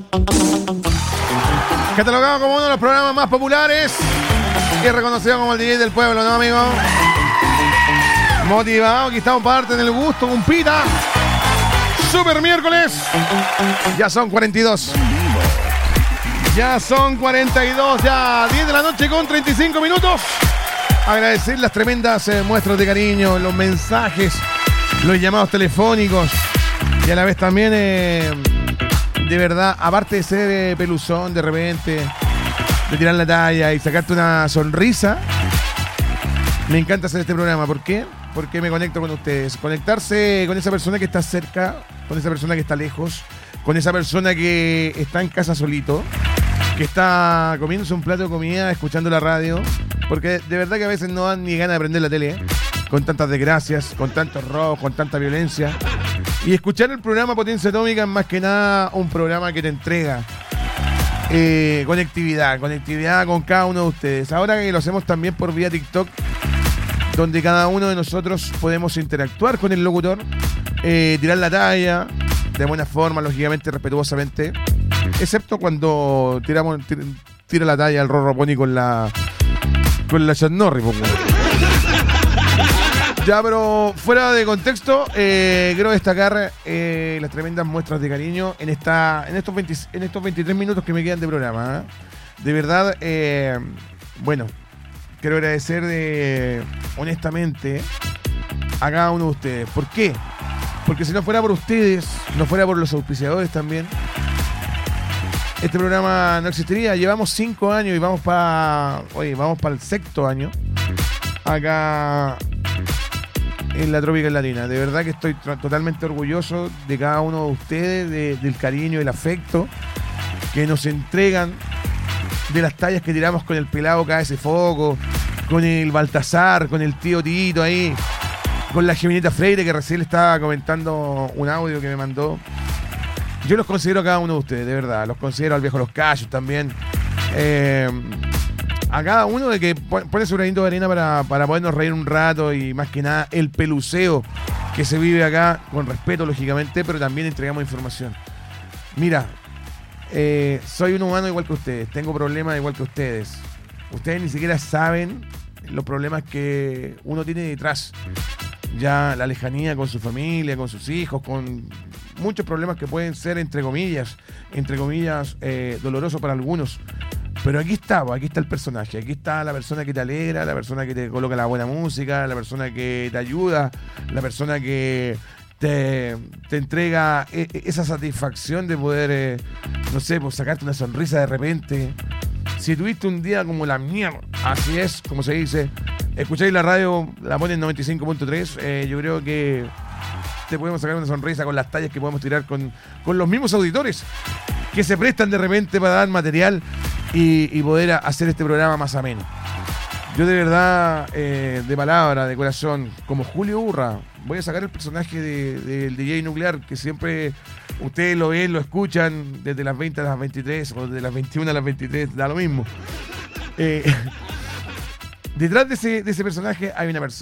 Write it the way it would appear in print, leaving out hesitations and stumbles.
Catalogado como uno de los programas más populares y reconocido como el DJ del pueblo, ¿no, amigo? Motivado, aquí estamos parte del gusto, compita. Super miércoles. Ya son 42. Ya son 42, ya 10 de la noche con 35 minutos. Agradecer las tremendas muestras de cariño, los mensajes, los llamados telefónicos y a la vez también, de verdad, aparte de ser peluzón de repente, de tirar la talla y sacarte una sonrisa, me encanta hacer este programa. ¿Por qué? Porque me conecto con ustedes. Conectarse con esa persona que está cerca, con esa persona que está lejos, con esa persona que está en casa solito, que está comiéndose un plato de comida, escuchando la radio, porque de verdad que a veces no dan ni ganas de prender la tele, con tantas desgracias, con tantos robos, con tanta violencia. Y escuchar el programa Potencia Atómica es más que nada un programa que te entrega conectividad con cada uno de ustedes. Ahora que lo hacemos también por vía TikTok, donde cada uno de nosotros podemos interactuar con el locutor, tirar la talla de buena forma, lógicamente, respetuosamente, excepto cuando tira la talla al Rorro Pony con la Chuck Norris. Ya, pero fuera de contexto, quiero destacar las tremendas muestras de cariño en estos 23 minutos que me quedan de programa. De verdad, bueno, quiero agradecer honestamente a cada uno de ustedes. ¿Por qué? Porque si no fuera por ustedes, no fuera por los auspiciadores también, este programa no existiría. Llevamos 5 años y vamos para el 6º año acá en la Tropical Latina. De verdad que estoy totalmente orgulloso de cada uno de ustedes, del cariño y el afecto que nos entregan, de las tallas que tiramos con el pelado KS Foco, con el Baltasar, con el tío Tito ahí, con la Geminita Freire, que recién le estaba comentando un audio que me mandó. Yo los considero a cada uno de ustedes, de verdad. Los considero al viejo Los Cayos también. A cada uno de que pone su granito de arena para podernos reír un rato, y más que nada el peluceo que se vive acá, con respeto lógicamente, pero también entregamos información. Mira, soy un humano igual que ustedes, tengo problemas igual que ustedes. Ustedes ni siquiera saben los problemas que uno tiene detrás. Ya la lejanía con su familia, con sus hijos, con muchos problemas que pueden ser, entre comillas, dolorosos para algunos. Pero aquí está el personaje, aquí está la persona que te alegra, la persona que te coloca la buena música, la persona que te ayuda, la persona que te entrega esa satisfacción de poder, no sé, pues sacarte una sonrisa de repente. Si tuviste un día como la mierda, así es, como se dice, escucháis la radio, la ponen 95.3, yo creo que te podemos sacar una sonrisa con las tallas que podemos tirar con los mismos auditores que se prestan de repente para dar material y poder hacer este programa más ameno. Yo de verdad, de palabra, de corazón, como Julio Urra, voy a sacar el personaje del DJ Nuclear, que siempre ustedes lo ven, lo escuchan desde las 20 a las 23 o desde las 21 a las 23, da lo mismo. Detrás de ese personaje hay una persona.